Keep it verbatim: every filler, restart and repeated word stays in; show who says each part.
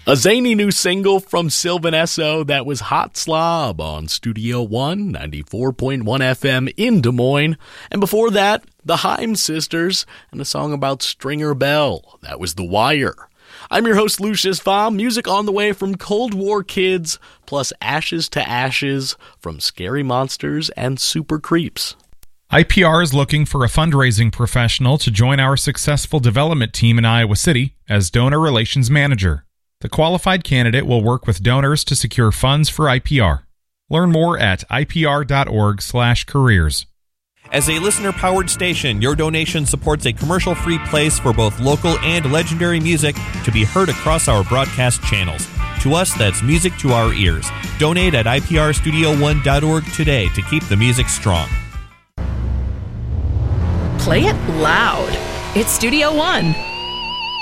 Speaker 1: A zany new single from Sylvan Esso, that was Hot Slob on Studio One, ninety-four point one F M in Des Moines. And before that, the Haim Sisters and a song about Stringer Bell. That was The Wire. I'm your host, Lucius Baum. Music on the way from Cold War Kids, plus Ashes to Ashes from Scary Monsters and Super Creeps.
Speaker 2: I P R is looking for a fundraising professional to join our successful development team in Iowa City as donor relations manager. The qualified candidate will work with donors to secure funds for I P R. Learn more at I P R dot org slash careers.
Speaker 3: As a listener-powered station, your donation supports a commercial-free place for both local and legendary music to be heard across our broadcast channels. To us, that's music to our ears. Donate at I P R studio one dot org today to keep the music strong.
Speaker 4: Play it loud. It's Studio One.